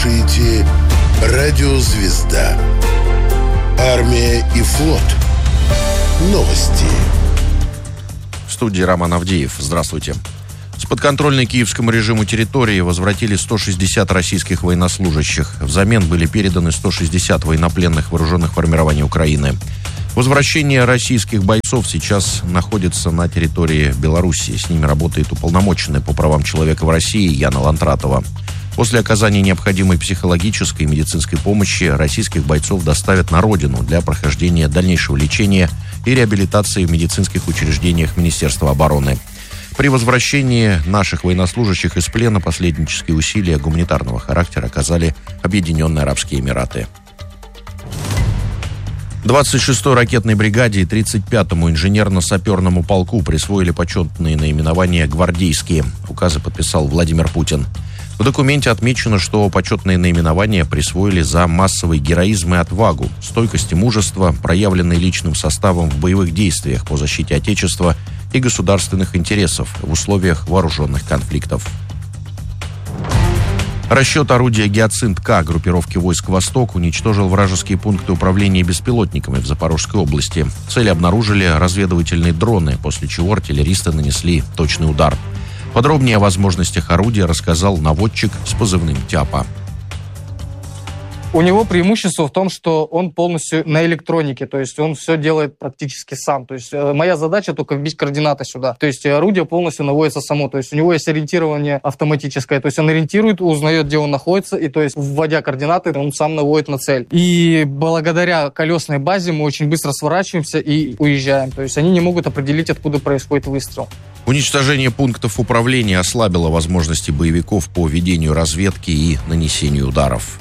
слушаете «Радио Звезда». Армия и флот. Новости. В студии Роман Авдеев. Здравствуйте. С подконтрольной киевскому режиму территории возвратили 160 российских военнослужащих. Взамен были переданы 160 военнопленных вооруженных формирований Украины. Возвращение российских бойцов сейчас находится на территории Белоруссии. С ними работает уполномоченный по правам человека в России Яна Лантратова. После оказания необходимой психологической и медицинской помощи российских бойцов доставят на родину для прохождения дальнейшего лечения и реабилитации в медицинских учреждениях Министерства обороны. При возвращении наших военнослужащих из плена последнические усилия гуманитарного характера оказали Объединенные Арабские Эмираты. 26-й ракетной бригаде и 35-му инженерно-саперному полку присвоили почетные наименования «Гвардейские». Указы подписал Владимир Путин. В документе отмечено, что почетные наименования присвоили за массовый героизм и отвагу, стойкость и мужество, проявленные личным составом в боевых действиях по защите Отечества и государственных интересов в условиях вооруженных конфликтов. Расчет орудия «Гиацинт-К» группировки войск «Восток» уничтожил вражеские пункты управления беспилотниками в Запорожской области. Цели обнаружили разведывательные дроны, после чего артиллеристы нанесли точный удар. Подробнее о возможностях орудия рассказал наводчик с позывным «Тяпа». У него преимущество в том, что он полностью на электронике, то есть он все делает практически сам. То есть моя задача только вбить координаты сюда. То есть орудие полностью наводится само. То есть у него есть ориентирование автоматическое. То есть он ориентирует, узнает, где он находится, и то есть вводя координаты, он сам наводит на цель. И благодаря колесной базе мы очень быстро сворачиваемся и уезжаем. То есть они не могут определить, откуда происходит выстрел. Уничтожение пунктов управления ослабило возможности боевиков по ведению разведки и нанесению ударов.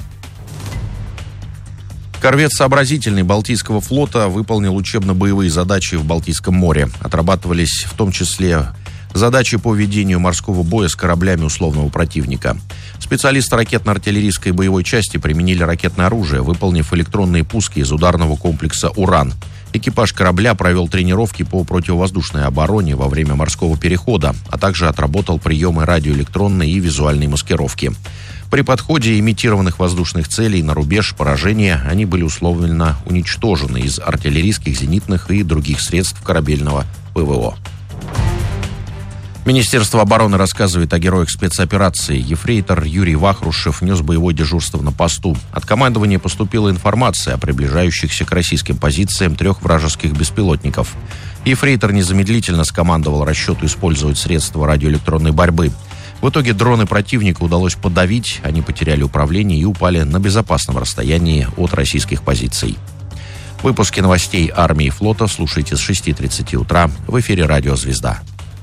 Корвет «Сообразительный» Балтийского флота выполнил учебно-боевые задачи в Балтийском море. Отрабатывались в том числе задачи по ведению морского боя с кораблями условного противника. Специалисты ракетно-артиллерийской боевой части применили ракетное оружие, выполнив электронные пуски из ударного комплекса «Уран». Экипаж корабля провел тренировки по противовоздушной обороне во время морского перехода, а также отработал приемы радиоэлектронной и визуальной маскировки. При подходе имитированных воздушных целей на рубеж поражения они были условно уничтожены из артиллерийских, зенитных и других средств корабельного ПВО. Министерство обороны рассказывает о героях спецоперации. Ефрейтор Юрий Вахрушев нес боевое дежурство на посту. От командования поступила информация о приближающихся к российским позициям 3 вражеских беспилотников. Ефрейтор незамедлительно скомандовал расчету использовать средства радиоэлектронной борьбы. В итоге дроны противника удалось подавить, они потеряли управление и упали на безопасном расстоянии от российских позиций. Выпуски новостей армии и флота слушайте с 6:30 утра в эфире «Радио Звезда».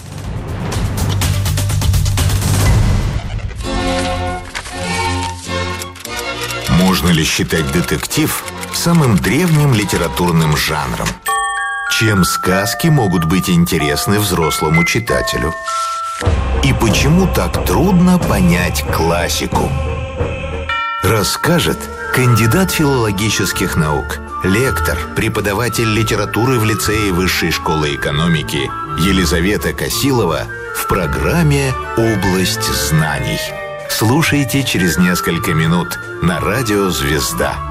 Можно ли считать детектив самым древним литературным жанром? Чем сказки могут быть интересны взрослому читателю? И почему так трудно понять классику? Расскажет кандидат филологических наук, лектор, преподаватель литературы в лицее Высшей школы экономики Елизавета Косилова в программе «Область знаний». Слушайте через несколько минут на радио «Звезда».